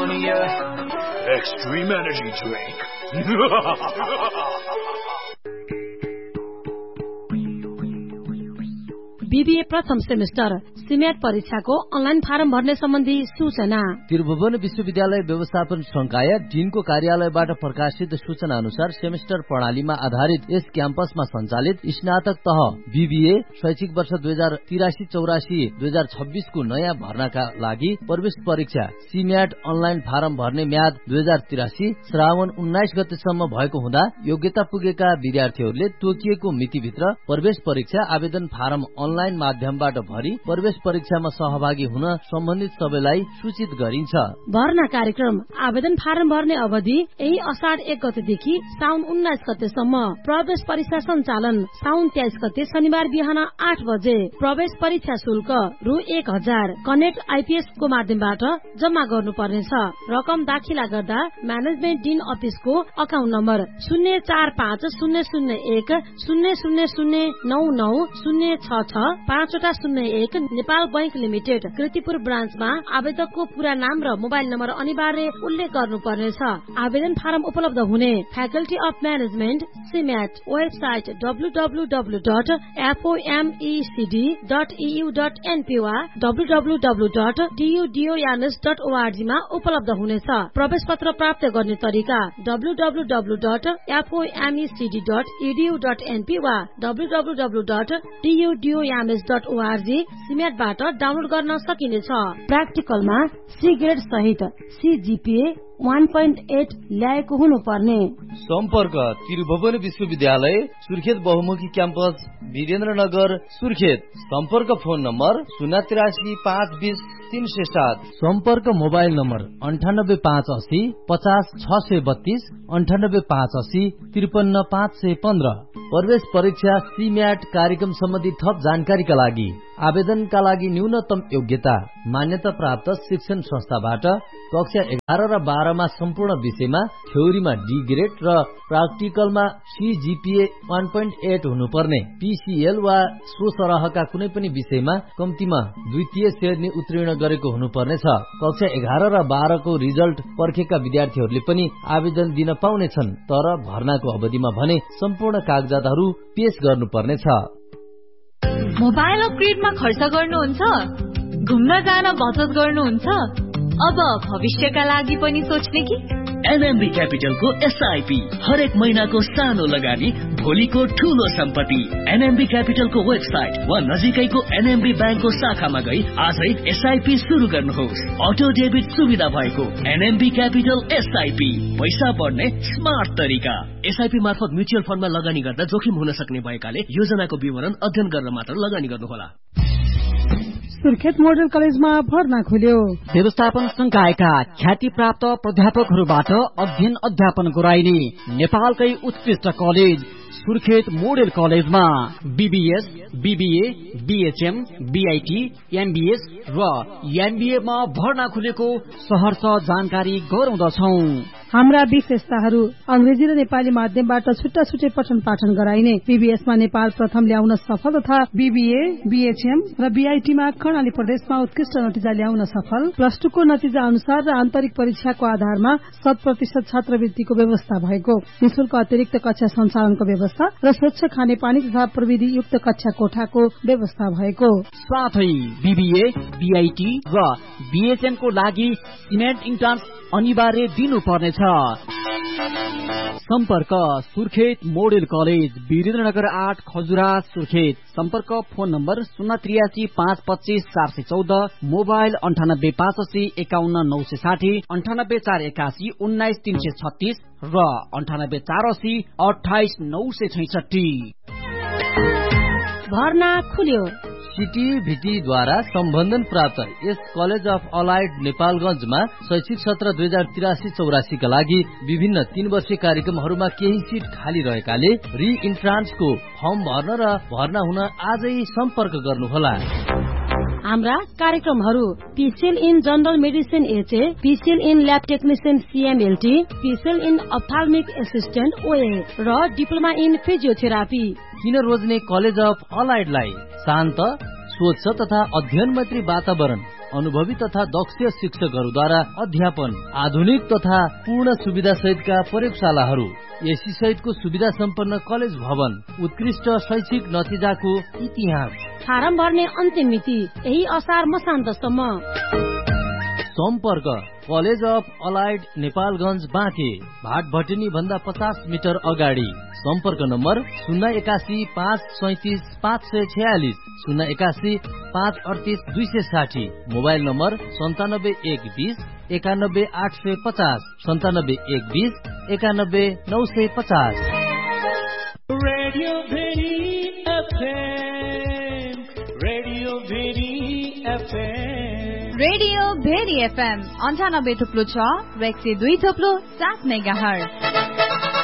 Patagonia Extreme Energy Drink. BBA प्रथम semester सिमेट परीक्षाको online form भर्ने सम्बन्धी सूचना। त्रिभुवन विश्वविद्यालय व्यवस्थापन संकाय डीनको कार्यालयबाट प्रकाशित सूचना अनुसार सेमेस्टर प्रणालीमा आधारित यस क्याम्पसमा सञ्चालित स्नातक तह बीबीए शैक्षिक वर्ष 2083-84 2026 को नयाँ भर्नाका लागि प्रवेश परीक्षा सिमेट अनलाइन फारम भर्ने म्याद 2083 श्रावण 19 गतेसम्म भएको हुँदा योग्यता पुगेका विद्यार्थीहरूले तोकिएको मितिभित्र प्रवेश परीक्षा आवेदन फारम अनलाइन माध्यमबाट भरी प्रवेश परीक्षामा सहभागी हुन सम्बन्धित सबैलाई सूचित गरिन्छ। भर्ना कार्यक्रम आवेदन फारम भर्ने अवधि यही असार 1 गतेदेखि साउन 19 गतेसम्म। प्रवेश परीक्षा सञ्चालन साउन 23 गते शनिबार बिहान 8 बजे। प्रवेश परीक्षा शुल्क रु 1000 कनेक्ट आइपीएस को माध्यमबाट जम्मा गर्नुपर्नेछ। रकम दाखिला गर्दा म्यानेजमेन्ट डिन अफिसको account number 0450000999066 Nepal bank limited Kirtipur ब्रान्चमा आवेदकको पूरा नाम र मोबाइल नम्बर अनिवार्य उल्लेख गर्नुपर्नेछ। आवेदन फारम उपलब्ध हुने faculty of management सिमेट website www.fomecd.edu.np वा www.dudoyanes.org मा उपलब्ध हुनेछ। प्रवेश पत्र प्राप्त गर्ने तरिका www.fomecd.edu.np वा www.dudoyanes.org सिमेटबाट डाउनलोड गर्न सकिनेछ। प्र्याक्टिकलमा सी ग्रेड सहित सीजीपीए 1.8 ल्याएको हुनुपर्ने। सम्पर्क त्रिभुवन विश्वविद्यालय सुर्खेत बहुमुखी क्याम्पस वीरेन्द्रनगर सुर्खेत। सम्पर्क फोन नम्बर 083 520 307। सम्पर्क मोबाइल नम्बर 98580 50 632 98 580 53 515। प्रवेश परीक्षा सीम्याट कार्यक्रम सम्बन्धी थप जानकारीका लागि आवेदनका लागि न्यूनतम योग्यता मान्यता प्राप्त शिक्षण संस्थाबाट कक्षा 11 र 12 मा सम्पूर्ण विषयमा थ्योरीमा डी ग्रेड र प्राक्टिकलमा सीजीपीए 1.8 हुनुपर्ने। पीसीएल वा सो सरहका कुनै पनि विषयमा कम्तीमा द्वितीय श्रेणी उत्तीर्ण गरेको हुनुपर्नेछ। कक्षा 11 र 12 को रिजल्ट पर्खेका विद्यार्थीहरूले पनि आवेदन दिन पाउनेछन्, तर भर्नाको अवधिमा भने सम्पूर्ण कागजातहरू पेश गर्नुपर्नेछ। मोबाइल अपग्रेडमा खर्च गर्नुहुन्छ? घुम्न जान बचत गर्नुहुन्छ? अब भविष्यका लागि पनि सोच्ने कि? एनएमबी क्यापिटलको एसआईपी हरेक महिनाको सानो लगानी भोलिको ठूलो सम्पत्ति। एनएमबी क्यापिटलको वेबसाइट वा नजिकैको एनएमबी ब्याङ्कको शाखामा गई आजै एसआईपी शुरू गर्नुहोस्। अटो डेबिट सुविधा भएको एनएमबी क्यापिटल एसआईपी पैसा बढ्ने स्मार्ट तरिका। एसआईपी मार्फत म्युचुअल फण्डमा लगानी गर्दा जोखिम हुन सक्ने भएकाले योजनाको विवरण अध्ययन गरेर मात्र लगानी गर्नुहोला। सुर्खेत मोडल कलेजमा भर्ना खुल्यो। व्यवस्थापन संकायका ख्याति प्राप्त प्राध्यापकहरूबाट अध्ययन अध्यापन गराइने नेपालकै उत्कृष्ट कलेज सुर्खेत मोडल कलेजमा BBS, BBA, BHM, BIT, MBS र एमबीए मा भर्ना खुलेको सहर्ष जानकारी गराउँदछौं। हाम्रा विशेषताहरू अंग्रेजी र नेपाली माध्यमबाट छुट्टा छुट्टै पठन पाठन गराइने। बीबीएसमा नेपाल प्रथम ल्याउन सफल तथा बीबीए, बीएचएम र बीआईटीमा कर्णाली प्रदेशमा उत्कृष्ट नतिजा ल्याउन सफल। +2 को नतिजा अनुसार र आन्तरिक परीक्षाको आधारमा 100% छात्रवृत्तिको व्यवस्था भएको। निशुल्क अतिरिक्त कक्षा सञ्चालनको व्यवस्था र स्वच्छ खानेपानी तथा प्रविधि युक्त कक्षा कोठाको व्यवस्था भएको। साथै बीबीए, बीआईटी र बीएचएम को लागि सिमेन्ट इन्ट्रान्स अनिवार्य दिनुपर्नेछ। सम्पर्क सुर्खेत मोडल कलेज वीरेन्द्रनगर 8 खजुरा सुर्खेत। सम्पर्क फोन नम्बर 083 525 414 मोबाइल 98 580 51 960 98 481 19 336 र 98 480 28 966। भर्ना खुल्यो। सिटीभिटीद्वारा सम्बन्धन प्राप्त यस कलेज अफ अलाइड नेपालगञ्जमा शैक्षिक सत्र 2083-84 का लागि विभिन्न 3 वर्षीय कार्यक्रमहरूमा केही सिट खाली रहेकाले रि इन्ट्रान्सको फर्म भर्न र भर्ना हुन आजै सम्पर्क गर्नुहोला। हाम्रा कार्यक्रमहरू PCL in general medicine HA, PCL in lab technician सीएमएलटी, PCL in अप्थाल्मिक assistant ओए र डिप्लोमा इन फिजियोथेरापी। किन रोज्ने कलेज अफ अलाइडलाई शान्त, स्वच्छ तथा अध्ययन मैत्री वातावरण, अनुभवी तथा दक्ष शिक्षकहरूद्वारा अध्यापन, आधुनिक तथा पूर्ण सुविधा सहितका प्रयोगशालाहरू, एसी सहितको सुविधा सम्पन्न कलेज भवन, उत्कृष्ट शैक्षिक नतिजाको इतिहास। फारम भर्ने अन्तिम मिति यही असार मसान्तसम्म। सम्पर्क college of allied Nepalgunj Banke, भाटभटिनी भन्दा 50 मिटर अगाडि। सम्पर्क number 081 537 546, 081 538 260। Mobile number 97 120 91 850, 97 120 91 950। Radio very FM, radio very FM, radio very FM 98.6 र 102.7 मेगाहर्ज।